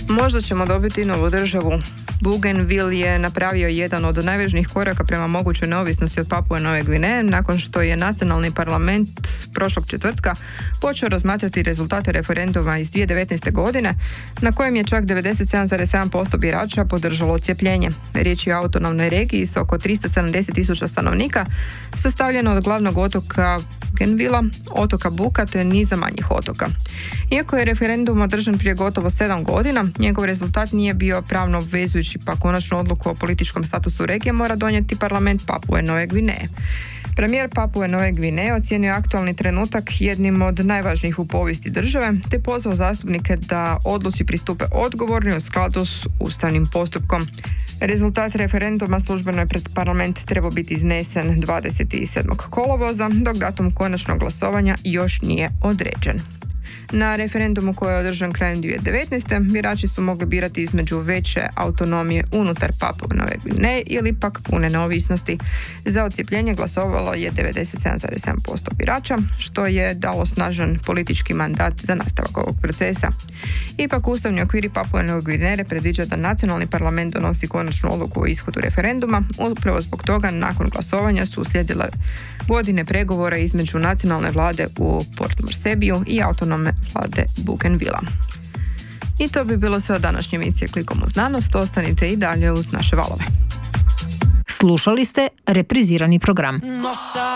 Možda ćemo dobiti novu državu. Bougainville je napravio jedan od najvažnijih koraka prema mogućoj neovisnosti od Papue Nove Gvineje nakon što je nacionalni parlament prošlog četvrtka počeo razmatrati rezultate referenduma iz 2019. godine na kojem je čak 97,7% birača podržalo cijepljenje. Riječ je o autonomnoj regiji s oko 370.000 stanovnika, sastavljeno od glavnog otoka Bougainvillea, otoka Buka te niza manjih otoka. Iako je referendum održan prije gotovo 7 godina, njegov rezultat nije bio pravno obvezujući, pa konačnu odluku o političkom statusu regije mora donijeti parlament Papue Nove Gvineje. Premijer Papue Nove Gvineje ocijenio aktualni trenutak jednim od najvažnijih u povijesti države, te pozvao zastupnike da odluci pristupe odgovorni u skladu s ustavnim postupkom. Rezultat referenduma službeno je pred parlament trebao biti iznesen 27. kolovoza, dok datum konačnog glasovanja još nije određen. Na referendumu koji je održan krajem 2019. birači su mogli birati između veće autonomije unutar Papue Nove Gvineje ili pak pune neovisnosti. Za odcijepljenje glasovalo je 97,7% birača, što je dalo snažan politički mandat za nastavak ovog procesa. Ipak ustavni okviri Papue Nove Gvineje predviđa da nacionalni parlament donosi konačnu odluku o ishodu referenduma. Upravo zbog toga nakon glasovanja su uslijedile godine pregovora između nacionalne vlade u Port Moresebiju i autonome vlade Bougainvillea. I to bi bilo sve od današnje emisije Klikom u znanost. Ostanite i dalje uz naše valove. Slušali ste reprizirani program.